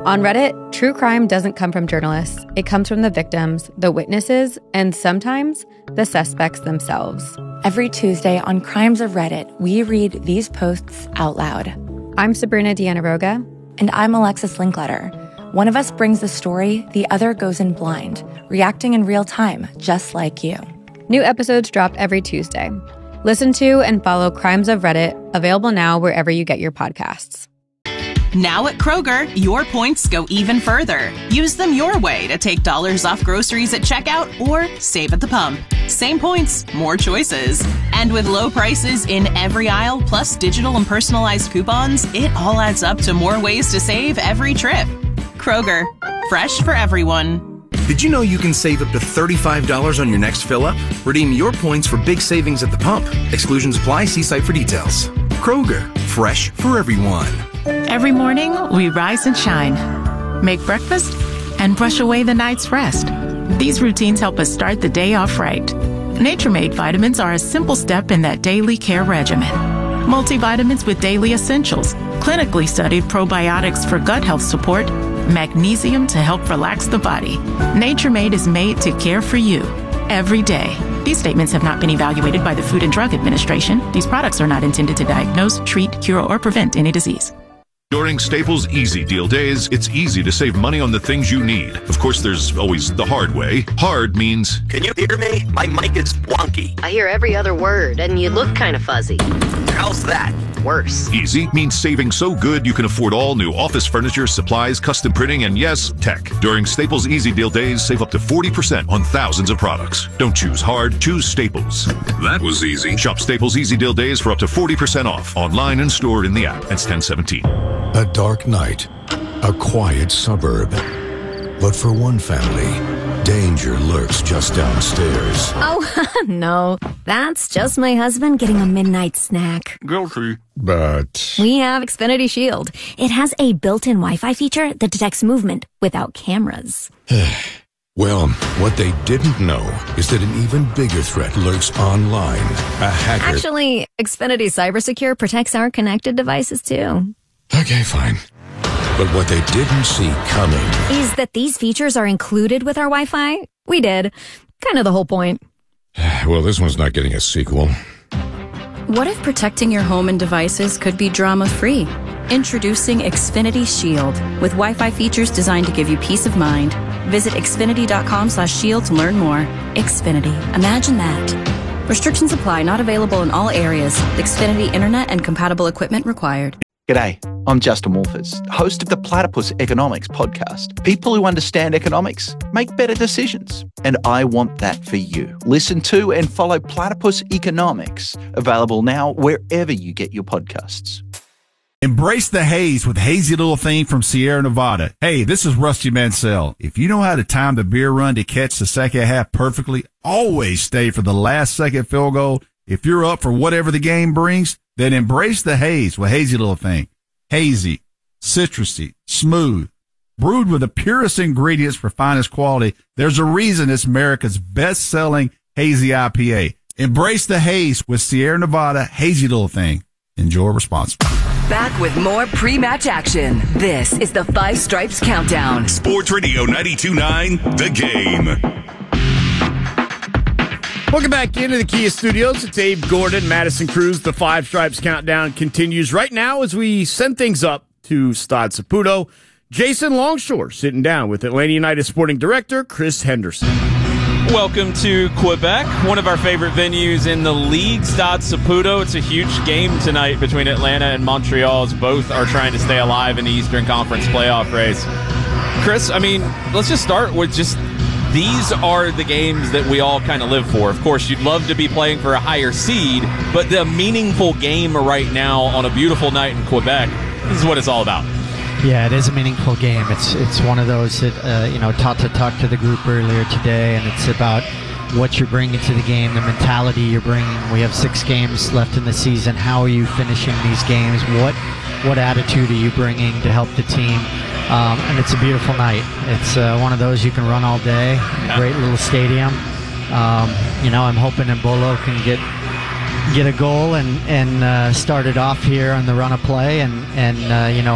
On Reddit, true crime doesn't come from journalists. It comes from the victims, the witnesses, and sometimes the suspects themselves. Every Tuesday on Crimes of Reddit, we read these posts out loud. I'm Sabrina Dianaroga. And I'm Alexis Linkletter. One of us brings the story, the other goes in blind, reacting in real time, just like you. New episodes drop every Tuesday. Listen to and follow Crimes of Reddit, available now wherever you get your podcasts. Now at Kroger, your points go even further. Use them your way to take dollars off groceries at checkout or save at the pump. Same points, more choices. And with low prices in every aisle, plus digital and personalized coupons, it all adds up to more ways to save every trip. Kroger, fresh for everyone. Did you know you can save up to $35 on your next fill-up? Redeem your points for big savings at the pump. Exclusions apply. See site for details. Kroger, fresh for everyone. Every morning, we rise and shine, make breakfast, and brush away the night's rest. These routines help us start the day off right. Nature-Made vitamins are a simple step in that daily care regimen. Multivitamins with daily essentials, clinically studied probiotics for gut health support, magnesium to help relax the body. Nature-Made is made to care for you every day. These statements have not been evaluated by the Food and Drug Administration. These products are not intended to diagnose, treat, cure, or prevent any disease. During Staples Easy Deal Days, it's easy to save money on the things you need. Of course, there's always the hard way. Hard means... Can you hear me? My mic is wonky. I hear every other word, and you look kind of fuzzy. How's that? Worse. Easy means saving so good you can afford all new office furniture, supplies, custom printing, and yes, tech. During Staples Easy Deal Days, save up to 40% on thousands of products. Don't choose hard, choose Staples. That was easy. Shop Staples Easy Deal Days for up to 40% off. Online and stored in the app. It's 10/17. A dark night, a quiet suburb. But for one family, danger lurks just downstairs. Oh, no. That's just my husband getting a midnight snack. Guilty. But we have Xfinity Shield. It has a built-in Wi-Fi feature that detects movement without cameras. Well, what they didn't know is that an even bigger threat lurks online. A hacker... Actually, Xfinity CyberSecure protects our connected devices, too. Okay, fine. But what they didn't see coming is that these features are included with our Wi-Fi. We did. Kind of the whole point. Well, this one's not getting a sequel. What if protecting your home and devices could be drama-free? Introducing Xfinity Shield with Wi-Fi features designed to give you peace of mind. Visit xfinity.com/shield to learn more. Xfinity. Imagine that. Restrictions apply. Not available in all areas. Xfinity Internet and compatible equipment required. G'day, I'm Justin Wolfers, host of the Platypus Economics podcast. People who understand economics make better decisions, and I want that for you. Listen to and follow Platypus Economics, available now wherever you get your podcasts. Embrace the haze with Hazy Little Thing from Sierra Nevada. Hey, this is Rusty Mansell. If you know how to time the beer run to catch the second half perfectly, always stay for the last second field goal. If you're up for whatever the game brings, then embrace the haze with Hazy Little Thing. Hazy, citrusy, smooth, brewed with the purest ingredients for finest quality. There's a reason it's America's best-selling hazy IPA. Embrace the haze with Sierra Nevada Hazy Little Thing. Enjoy responsibly. Back with more pre-match action. This is the Five Stripes Countdown. Sports Radio 92.9, The Game. Welcome back into the Kia Studios. It's Abe Gordon, Madison Cruz. The Five Stripes Countdown continues right now as we send things up to Stade Saputo. Jason Longshore sitting down with Atlanta United Sporting Director Chris Henderson. Welcome to Quebec, one of our favorite venues in the league, Stade Saputo. It's a huge game tonight between Atlanta and Montreal, as both are trying to stay alive in the Eastern Conference playoff race. Chris, I mean, let's just start with just these are the games that we all kind of live for. Of course, you'd love to be playing for a higher seed, but the meaningful game right now on a beautiful night in Quebec, this is what it's all about. Yeah, it is a meaningful game. It's one of those that, Tata talked to the group earlier today, and it's about what you're bringing to the game, the mentality you're bringing. We have 6 games left in the season. How are you finishing these games? What attitude are you bringing to help the team? And it's a beautiful night. It's one of those you can run all day. Yeah. Great little stadium. I'm hoping Embolo can get a goal and start it off here on the run of play and